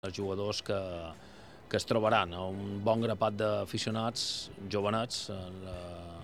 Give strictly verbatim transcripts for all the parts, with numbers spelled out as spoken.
els jugadors que, que es trobaran, un bon grapat d'aficionats jovenets, la,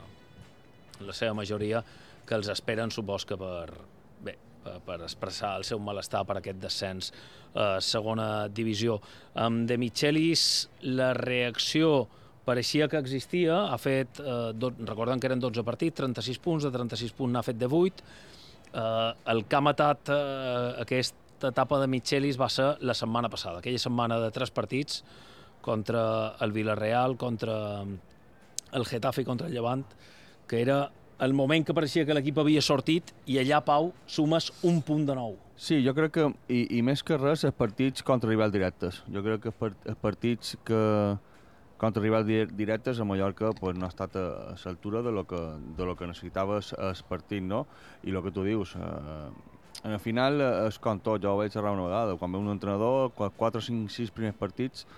la seva majoria, que els esperen, supos que per, bé, per, per expressar el seu malestar per aquest descens a segona divisió. Amb De Michelis la reacció pareixia que existia, ha fet, eh, do, recorden que eren dotze partits, trenta-sis punts, de trenta-sis punts n'ha fet de vuit, eh, el que ha matat eh, aquest etapa de Michelis va ser la setmana passada, aquella setmana de tres partits contra el Villarreal, contra el Getafe i contra el Llevant, que era el moment que pareixia que l'equip havia sortit i allà, Pau, sumes un punt de nou. Sí, jo crec que, i, i més que res, els partits contra rivals directes. Jo crec que els partits que contra rivals directes a Mallorca pues, no ha estat a, a l'altura de lo que, de lo que necessitava el partit, no? I el que tu dius, eh, al final és com tot, jo ho vaig xerrar una vegada, quan ve un entrenador, quatre, cinc, sis primers partits,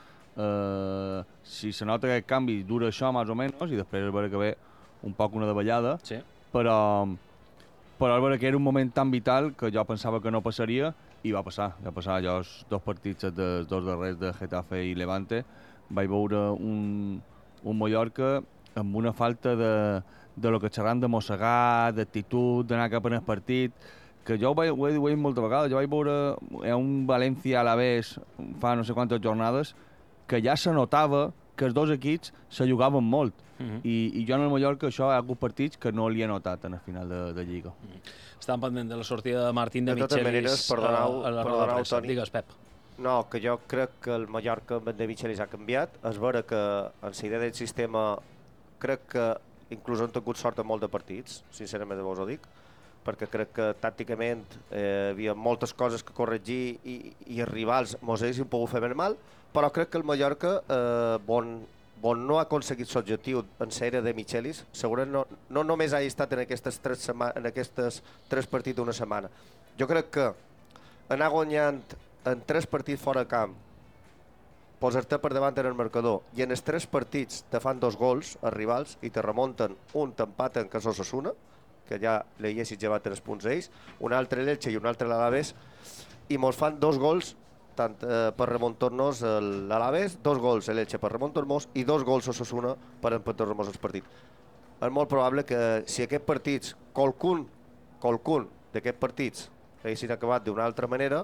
eh, si se nota que aquest canvi dura això, més o menys, i després és vera que ve un poc una davallada, sí. però, però és vera que era un moment tan vital que jo pensava que no passaria, i va passar, va passar. Jo els dos partits, els dos darrers de Getafe i Levante, vaig veure un, un Mallorca amb una falta de, de lo que xerran de mossegar, d'actitud, d'anar cap en el partit, que jo ho, vaig, ho he dit moltes vegades. Jo vaig veure un València a la vez fa no sé quantes jornades que ja se notava que els dos equips se jugaven molt. Uh-huh. I, i jo en el Mallorca això hi ha hagut partits que no li he notat en el final de, de Lliga. Uh-huh. Estan pendent de la sortida de Martín de, de Michelis maneres, perdoneu, a, a la roda de premsa. Digues, Pep. No, que jo crec que el Mallorca amb De Michelis ha canviat. És vera que en la idea del sistema crec que inclús han tingut sort en molt de partits, sincerament vos ho dic, perquè crec que tàcticament eh, hi havia moltes coses que corregir i, i els rivals mos haguessin pogut fer ben mal, però crec que el Mallorca, eh, bon, bon no ha aconseguit l'objectiu en sèrie de Michelis, segurament no, no només ha estat en aquestes tres, en aquestes tres partits d'una setmana. Jo crec que anar guanyant en tres partits fora de camp, posar-te per davant en el marcador, i en els tres partits te fan dos gols els rivals i te remunten, un t'empaten que és Osasuna, que ja li haguessis llevat tres punts a ells, un altre l'Elche i un altre l'Alaves, i mos fan dos gols tant eh, per remuntar-nos l'Alaves, dos gols l'Elche per remuntar-nos i dos gols a Osasuna per empatar-nos el partit. És molt probable que si aquests partits, qualcun, qualcun d'aquests partits haguessin acabat d'una altra manera,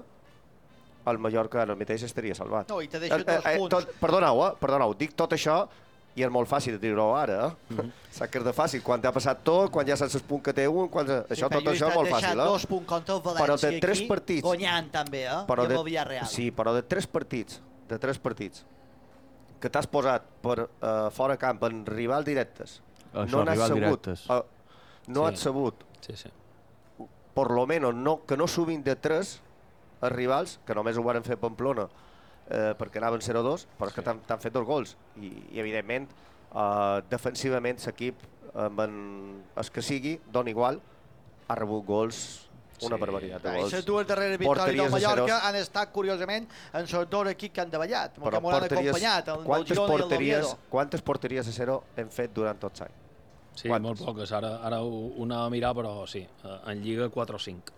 el Mallorca ara mateix estaria salvat. No, i te deixo dos eh, eh, punts. Tot, perdoneu, eh, perdoneu, dic tot això i és molt fàcil de dir-ho ara, eh? Mm-hmm. Saps que és de fàcil, quan t'ha passat tot, quan ja saps el punt que té un, quan... Sí, això, tot això és molt fàcil, eh? Dos punts contra el València però de tres aquí, partits, guanyant també, eh? Però I amb de, el Villarreal. sí, però de tres partits, de tres partits, que t'has posat per uh, fora camp en rivals directes, això, no n'has sabut, uh, no sí. has sabut, sí, sí. per lo menos, no, que no subin de tres els rivals, que només ho van fer a Pamplona, eh, perquè anaven zero a dos, però és que t'han fet dos gols, i, i evidentment, Uh, defensivament l'equip amb en, el que sigui, dona igual, ha rebut gols, una sí. barbaritat de gols. Les dues darreres victòries del Mallorca han estat curiosament en els dos equips que han davallat, que m'ho han acompanyat, el del Girona i el d'Oviedo. Quantes porteries a zero hem fet durant tots anys? Sí, quantes? Molt poques, ara, ara una a mirar, però sí, en Lliga quatre o cinc.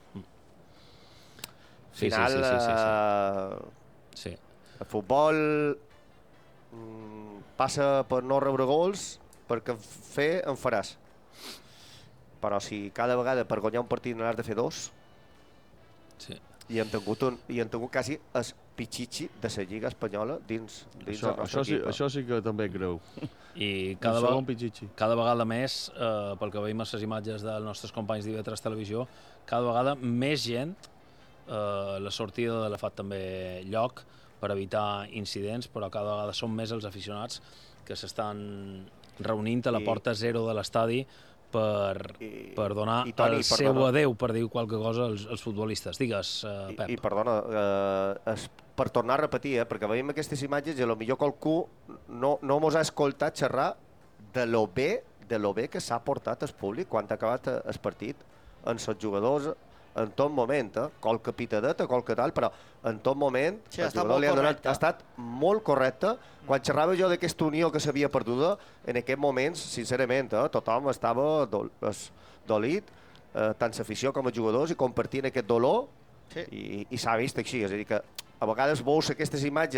Sí, final, sí, sí, sí, sí, sí. sí. El futbol mm, passa per no rebre gols, perquè fer en faràs. Però si cada vegada per guanyar un partit n'has de fer dos, sí. i hem tingut, un, i hem tingut quasi el pitxitxi de la Lliga Espanyola dins, dins això, el nostre això equip. Sí, això sí que també creu. I cada, ve cada vegada més, eh, pel que veiem a les imatges dels nostres companys d'I V tres Televisió, cada vegada més gent, eh, la sortida de l'ha fet també lloc per evitar incidents, però cada vegada són més els aficionats que s'estan reunint a la porta zero de l'estadi per, I, per donar i, Toni, el seu perdona. adeu, per dir qualque cosa als, als futbolistes. Digues, uh, Pep. I, i perdona, uh, es, per tornar a repetir, eh, perquè veiem aquestes imatges i potser qualcú no, no mos ha escoltat xerrar de lo bé, de lo bé que s'ha portat el públic quan ha acabat el partit, en els jugadors, en tot moment, eh? qualque pitadeta, qualque tal, però en tot moment sí, el jugador li ha, donat, ha estat molt correcte. Quan xerrava jo d'aquesta unió que s'havia perduda, en aquests moments, sincerament, eh, tothom estava dol, dolit, eh, tant l'afició com els jugadors, i compartint aquest dolor sí. i, i s'ha vist així, és a dir que a vegades veus aquestes imatges